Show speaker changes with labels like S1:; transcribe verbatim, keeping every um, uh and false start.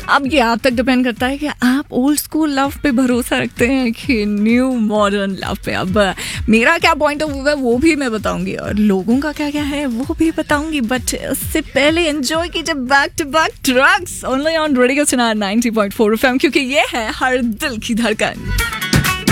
S1: अब ये आप तक डिपेंड करता है कि आप ओल्ड स्कूल लव पे भरोसा रखते हैं कि न्यू मॉडर्न लव पे. अब मेरा क्या पॉइंट ऑफ व्यू है वो भी मैं बताऊंगी और लोगों का क्या क्या है वो भी बताऊंगी, बट उससे पहले एंजॉय कीजिए back to back tracks only on radio सुनार नाइंटी पॉइंट फोर एफएम, क्योंकि ये है हर दिल की धड़कन.